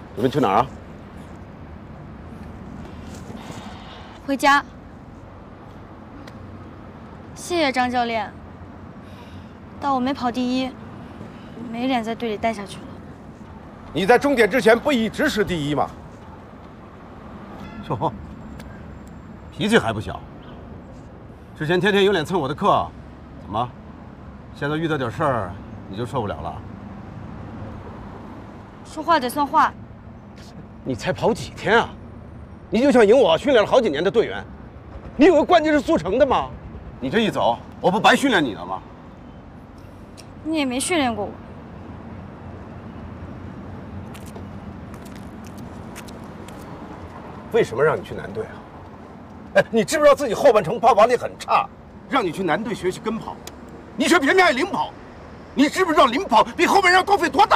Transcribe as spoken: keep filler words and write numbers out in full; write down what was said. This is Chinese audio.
你们去哪儿啊？ 回家。谢谢张教练，但我没跑第一，没脸在队里待下去了。 你在终点之前不一直是第一吗？哟，脾气还不小。之前天天有脸蹭我的课，怎么？现在遇到点事儿你就受不了了？ 说话得算话。 你才跑几天啊？你就想赢我训练了好几年的队员？你以为冠军是速成的吗？你这一走，我不白训练你了吗？ 你也没训练过我。 为什么让你去男队啊？哎，你知不知道自己后半程爆发力很差，让你去男队学习跟跑，你却偏偏爱领跑。你知不知道领跑比后面人要多费多大